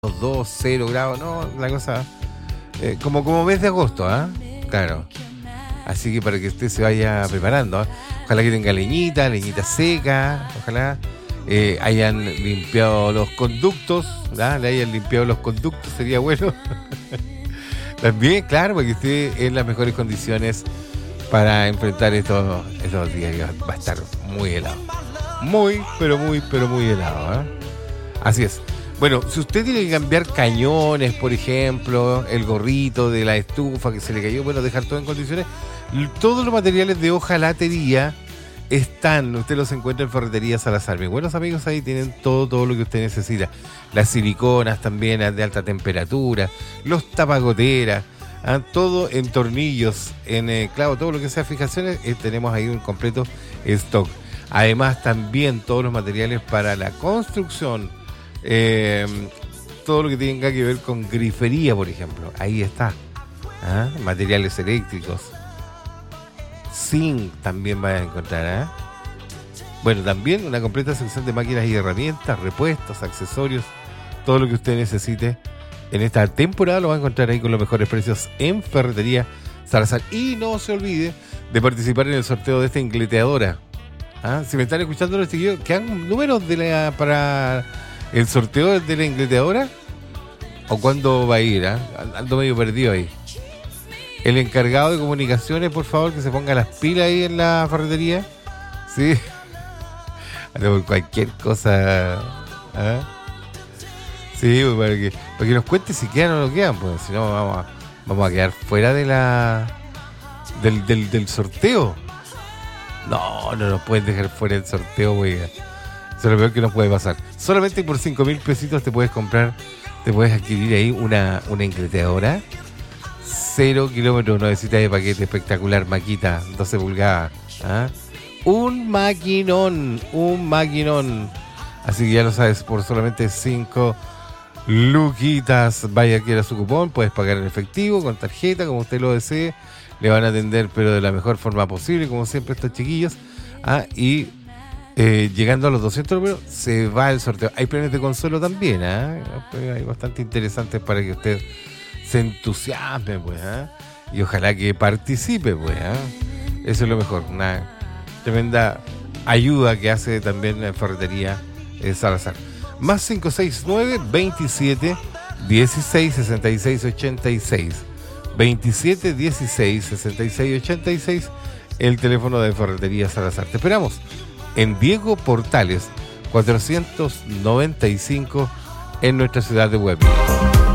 2, 0 grados, no, la cosa como mes de agosto, ¿ah? Claro. Así que para que usted se vaya preparando, ¿ah? Ojalá que tenga leñita seca, ojalá hayan limpiado los conductos, ¿ah? Le hayan limpiado los conductos, sería bueno. También, claro, para que esté en las mejores condiciones para enfrentar estos días que va a estar muy helado. Muy, pero muy helado, ¿eh? Así es. Bueno, si usted tiene que cambiar cañones, por ejemplo, el gorrito de la estufa que se le cayó, bueno, dejar todo en condiciones. Todos los materiales de hojalatería están, usted los encuentra en Ferretería Salazar. Mis buenos amigos ahí tienen todo lo que usted necesita. Las siliconas también de alta temperatura, los tapagoteras, todo en tornillos, en clavo, todo lo que sea fijaciones, tenemos ahí un completo stock. Además también todos los materiales para la construcción, todo lo que tenga que ver con grifería, por ejemplo, ahí está. Materiales eléctricos, zinc también va a encontrar. Bueno, también una completa sección de máquinas y herramientas, repuestos, accesorios, todo lo que usted necesite en esta temporada lo va a encontrar ahí con los mejores precios en Ferretería Salazar. Y no se olvide de participar en el sorteo de esta ingleteadora. Si me están escuchando los chiquillos, ¿quedan números para el sorteo de la ingleteadora? ¿O cuándo va a ir? Ando medio perdido ahí. El encargado de comunicaciones, por favor, que se ponga las pilas ahí en la ferretería. Sí. Por cualquier cosa. Sí, para que nos cuente si quedan o no quedan, pues si no vamos a quedar fuera de del sorteo. No nos pueden dejar fuera del sorteo, güey. Eso es lo peor que nos puede pasar. Solamente por 5,000 pesitos te puedes adquirir ahí una ingleteadora 0 kilómetros, nuevecita de paquete espectacular, maquita, 12 pulgadas. Un maquinón. Así que ya lo sabes, por solamente 5 luquitas, vaya que era su cupón, puedes pagar en efectivo, con tarjeta, como usted lo desee, le van a atender pero de la mejor forma posible, como siempre estos chiquillos, y llegando a los 200 números, se va el sorteo. Hay premios de consuelo también, hay bastante interesantes para que usted se entusiasme, pues, y ojalá que participe, pues, eso es lo mejor, una tremenda ayuda que hace también la Ferretería Salazar. Más 569 27 16 66 86 27 16 66 86, el teléfono de Ferretería Salazar. Te esperamos en Diego Portales 495 en nuestra ciudad de Huevo.